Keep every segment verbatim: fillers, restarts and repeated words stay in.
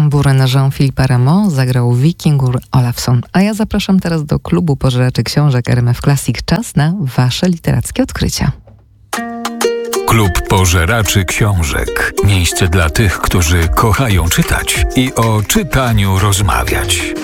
Tamburyn Jean-Philippe Rameau zagrał Wikingur Olafsson. A ja zapraszam teraz do klubu pożeraczy książek R M F Classic. Czas na wasze literackie odkrycia. Klub pożeraczy książek. Miejsce dla tych, którzy kochają czytać i o czytaniu rozmawiać.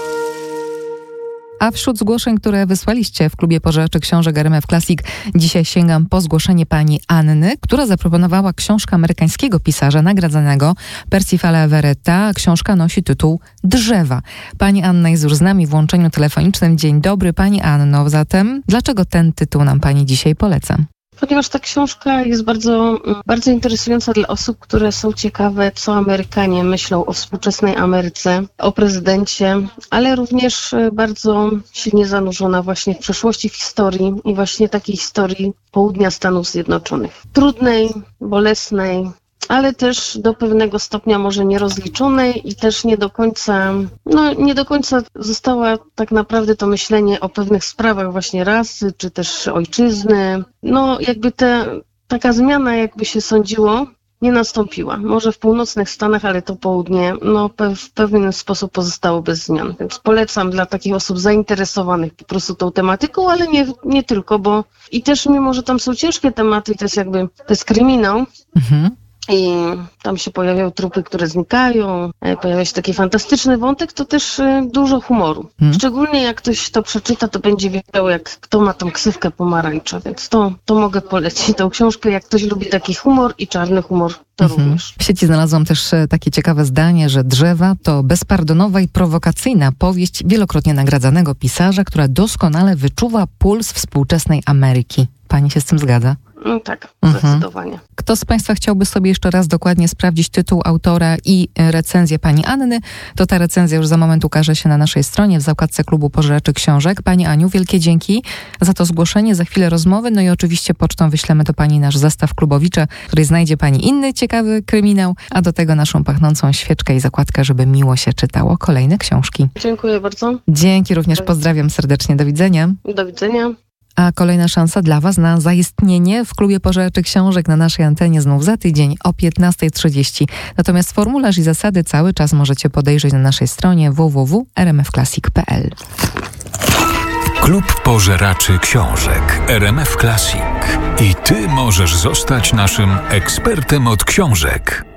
A wśród zgłoszeń, które wysłaliście w klubie pożeraczy książek R M F Classic, dzisiaj sięgam po zgłoszenie pani Anny, która zaproponowała książkę amerykańskiego pisarza nagradzanego Percivala Everetta. Książka nosi tytuł Drzewa. Pani Anna jest już z nami w łączeniu telefonicznym. Dzień dobry pani Anno. Zatem dlaczego ten tytuł nam pani dzisiaj poleca? Ponieważ ta książka jest bardzo, bardzo interesująca dla osób, które są ciekawe, co Amerykanie myślą o współczesnej Ameryce, o prezydencie, ale również bardzo silnie zanurzona właśnie w przeszłości, w historii i właśnie takiej historii południa Stanów Zjednoczonych. Trudnej, bolesnej, ale też do pewnego stopnia może nierozliczonej i też nie do końca, no nie do końca została tak naprawdę to myślenie o pewnych sprawach właśnie rasy, czy też ojczyzny. No jakby te, taka zmiana, jakby się sądziło, nie nastąpiła. Może w północnych Stanach, ale to południe no, pe- w pewien sposób pozostało bez zmian. Więc polecam dla takich osób zainteresowanych po prostu tą tematyką, ale nie, nie tylko, bo i też mimo, że tam są ciężkie tematy, to jest jakby, to jest kryminał, mhm. I tam się pojawiają trupy, które znikają, pojawia się taki fantastyczny wątek, to też dużo humoru. Hmm. Szczególnie jak ktoś to przeczyta, to będzie wiedział, jak kto ma tą ksywkę pomarańcza, więc to, to mogę polecić tą książkę. Jak ktoś lubi taki humor i czarny humor, to mhm. również. W sieci znalazłam też takie ciekawe zdanie, że Drzewa to bezpardonowa i prowokacyjna powieść wielokrotnie nagradzanego pisarza, która doskonale wyczuwa puls współczesnej Ameryki. Pani się z tym zgadza? No tak, zdecydowanie. Mhm. Kto z Państwa chciałby sobie jeszcze raz dokładnie sprawdzić tytuł autora i recenzję pani Anny, to ta recenzja już za moment ukaże się na naszej stronie w zakładce klubu pożeraczy książek. Pani Aniu, wielkie dzięki za to zgłoszenie, za chwilę rozmowy, no i oczywiście pocztą wyślemy do pani nasz zestaw klubowicze, w której znajdzie pani inny ciekawy kryminał, a do tego naszą pachnącą świeczkę i zakładkę, żeby miło się czytało kolejne książki. Dziękuję bardzo. Dzięki również, pozdrawiam serdecznie, do widzenia. Do widzenia. A kolejna szansa dla Was na zaistnienie w klubie pożeraczy książek na naszej antenie znów za tydzień o piętnasta trzydzieści. Natomiast formularz i zasady cały czas możecie podejrzeć na naszej stronie w w w kropka r m f classic kropka p l. Klub pożeraczy książek R M F Classic. I Ty możesz zostać naszym ekspertem od książek.